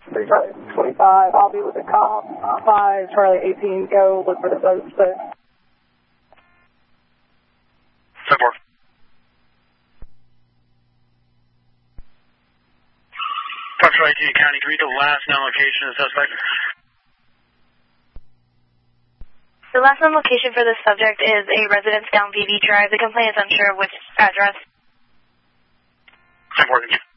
3 Charlie 25, I'll be with the cop. 5 Charlie 18, go look for the boats. 10-4. 5 Charlie 18, County 3, the last known location of the suspect. The last known location for the subject is a residence down VV Drive. The complainant is unsure of which address. 10-4, thank you.